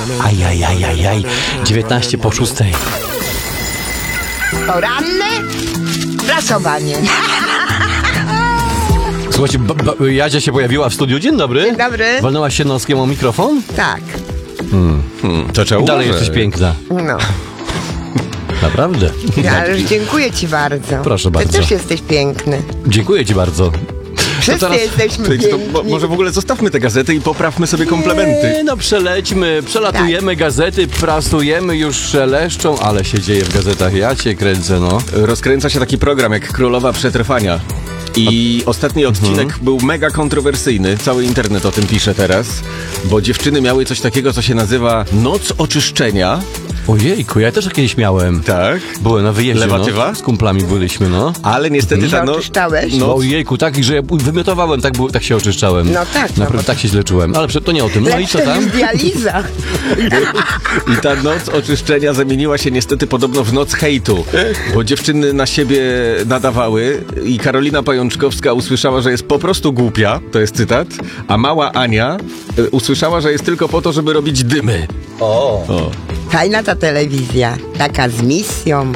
Ajajajajaj, 19 po 6. Poranne prasowanie. Słuchajcie, Jadzia się pojawiła w studiu. Dzień dobry. Dzień dobry. Walnęłaś się noskiem o mikrofon? Tak. To trzeba Dalej uważać. jesteś piękna. No. Naprawdę. Ależ dziękuję ci bardzo. Proszę bardzo. Ty też jesteś piękny. Dziękuję ci bardzo. Wszyscy teraz- jesteśmy To piękni. może w ogóle zostawmy te gazety i poprawmy sobie komplementy. No przelećmy, przelatujemy gazety, prasujemy, już szeleszczą, ale się dzieje w gazetach. Ja cię kręcę, no. Rozkręca się taki program jak Królowa Przetrwania. I ostatni odcinek był mega kontrowersyjny. Cały internet o tym pisze teraz. Bo dziewczyny miały coś takiego, co się nazywa Noc Oczyszczenia. Ojejku, ja też kiedyś miałem. Tak. Byłem na wyjeździe, Lewatywa? no. Z kumplami byliśmy, no. Ale niestety ta noc... Oczyszczałeś? No ojejku, tak, że ja wymiotowałem, tak się oczyszczałem. No tak, no Naprawdę bo- tak się źle czułem. Ale to nie o tym. No i co Lepsze tam? niż dializa. I ta noc oczyszczenia zamieniła się niestety podobno w noc hejtu, bo dziewczyny na siebie nadawały i Karolina Pajączkowska usłyszała, że jest po prostu głupia, to jest cytat, a mała Ania usłyszała, że jest tylko po to, żeby robić dymy. O. Fajna ta telewizja. Taka z misją.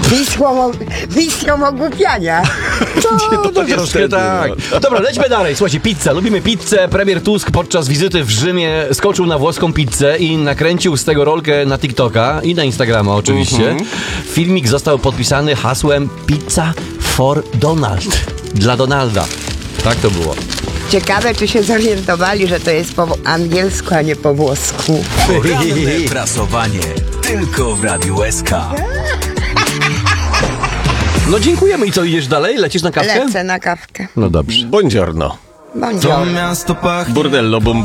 Misją ogłupiania. No to troszkę niestety, tak. no. Dobra, lećmy dalej. Słuchajcie, pizza. Lubimy pizzę. Premier Tusk podczas wizyty w Rzymie skoczył na włoską pizzę i nakręcił z tego rolkę na TikToka i na Instagrama oczywiście. Filmik został podpisany hasłem Pizza for Donald. Dla Donalda. Tak to było. Ciekawe, czy się zorientowali, że to jest po angielsku, a nie po włosku. Poranne prasowanie. Tylko w Radiu SK. No dziękujemy. I co, idziesz dalej? Lecisz na kawkę? Lecę na kawkę. No dobrze. Buongiorno. Bądź dobry. Miasto pachnie Burdello bum